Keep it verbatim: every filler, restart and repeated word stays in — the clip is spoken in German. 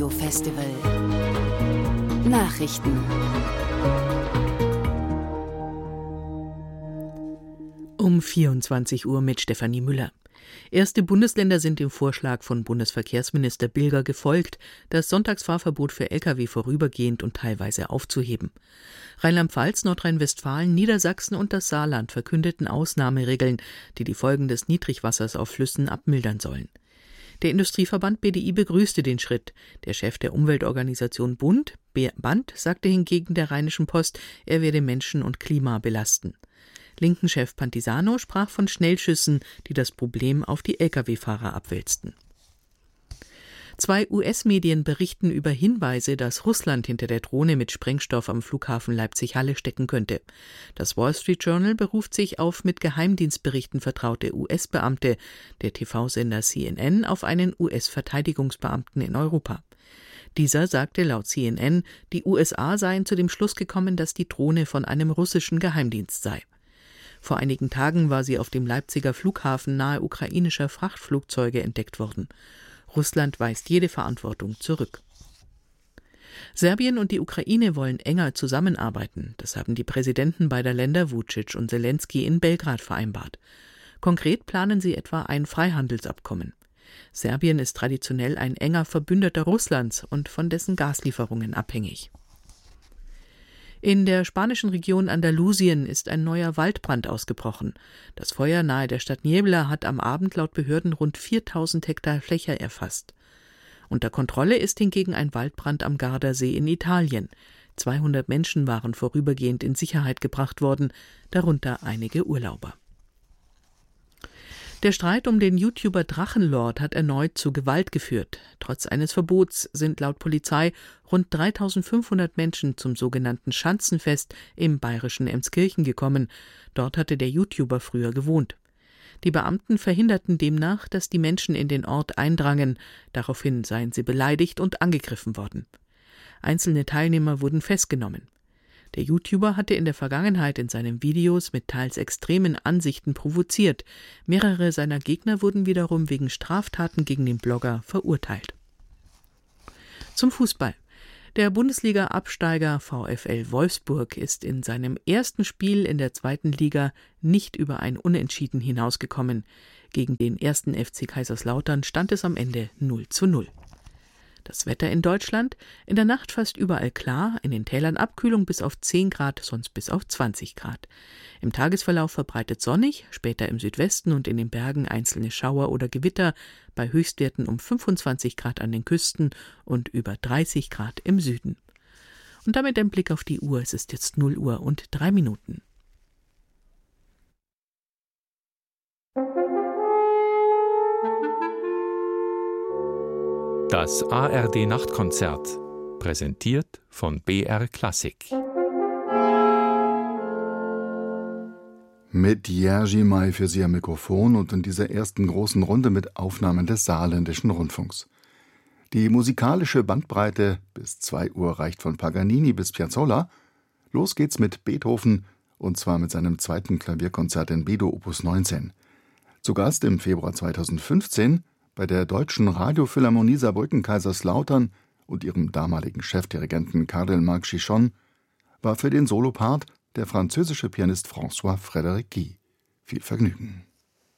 Radio-Festival. Nachrichten. Um vierundzwanzig Uhr mit Stefanie Müller. Erste Bundesländer sind dem Vorschlag von Bundesverkehrsminister Bilger gefolgt, das Sonntagsfahrverbot für L K W vorübergehend und teilweise aufzuheben. Rheinland-Pfalz, Nordrhein-Westfalen, Niedersachsen und das Saarland verkündeten Ausnahmeregeln, die die Folgen des Niedrigwassers auf Flüssen abmildern sollen. Der Industrieverband B D I begrüßte den Schritt. Der Chef der Umweltorganisation Bund, BAND, sagte hingegen der Rheinischen Post, er werde Menschen und Klima belasten. Linken-Chef Pantisano sprach von Schnellschüssen, die das Problem auf die L K W-Fahrer abwälzten. Zwei U S-Medien berichten über Hinweise, dass Russland hinter der Drohne mit Sprengstoff am Flughafen Leipzig-Halle stecken könnte. Das Wall Street Journal beruft sich auf mit Geheimdienstberichten vertraute U S-Beamte, der T V-Sender C N N auf einen U S-Verteidigungsbeamten in Europa. Dieser sagte laut C N N, die U S A seien zu dem Schluss gekommen, dass die Drohne von einem russischen Geheimdienst sei. Vor einigen Tagen war sie auf dem Leipziger Flughafen nahe ukrainischer Frachtflugzeuge entdeckt worden. Russland weist jede Verantwortung zurück. Serbien und die Ukraine wollen enger zusammenarbeiten. Das haben die Präsidenten beider Länder, Vučić und Zelensky, in Belgrad vereinbart. Konkret planen sie etwa ein Freihandelsabkommen. Serbien ist traditionell ein enger Verbündeter Russlands und von dessen Gaslieferungen abhängig. In der spanischen Region Andalusien ist ein neuer Waldbrand ausgebrochen. Das Feuer nahe der Stadt Niebla hat am Abend laut Behörden rund viertausend Hektar Fläche erfasst. Unter Kontrolle ist hingegen ein Waldbrand am Gardasee in Italien. zweihundert Menschen waren vorübergehend in Sicherheit gebracht worden, darunter einige Urlauber. Der Streit um den YouTuber Drachenlord hat erneut zu Gewalt geführt. Trotz eines Verbots sind laut Polizei rund dreitausendfünfhundert Menschen zum sogenannten Schanzenfest im bayerischen Emskirchen gekommen. Dort hatte der YouTuber früher gewohnt. Die Beamten verhinderten demnach, dass die Menschen in den Ort eindrangen. Daraufhin seien sie beleidigt und angegriffen worden. Einzelne Teilnehmer wurden festgenommen. Der YouTuber hatte in der Vergangenheit in seinen Videos mit teils extremen Ansichten provoziert. Mehrere seiner Gegner wurden wiederum wegen Straftaten gegen den Blogger verurteilt. Zum Fußball. Der Bundesliga-Absteiger VfL Wolfsburg ist in seinem ersten Spiel in der zweiten Liga nicht über ein Unentschieden hinausgekommen. Gegen den ersten F C Kaiserslautern stand es am Ende null zu null. Das Wetter in Deutschland: in der Nacht fast überall klar, in den Tälern Abkühlung bis auf zehn Grad, sonst bis auf zwanzig Grad. Im Tagesverlauf verbreitet sonnig, später im Südwesten und in den Bergen einzelne Schauer oder Gewitter, bei Höchstwerten um fünfundzwanzig Grad an den Küsten und über dreißig Grad im Süden. Und damit ein Blick auf die Uhr, es ist jetzt null Uhr und drei Minuten. Das A R D-Nachtkonzert, präsentiert von B R Klassik. Mit Jerzy May für Sie am Mikrofon und in dieser ersten großen Runde mit Aufnahmen des Saarländischen Rundfunks. Die musikalische Bandbreite bis zwei Uhr reicht von Paganini bis Piazzolla. Los geht's mit Beethoven, und zwar mit seinem zweiten Klavierkonzert in B-Dur Opus neunzehn. Zu Gast im Februar zweitausendfünfzehn bei der Deutschen Radiophilharmonie Saarbrücken-Kaiserslautern und ihrem damaligen Chefdirigenten Karl Marc Chichon war für den Solopart der französische Pianist François Frédéric Guy. Viel Vergnügen.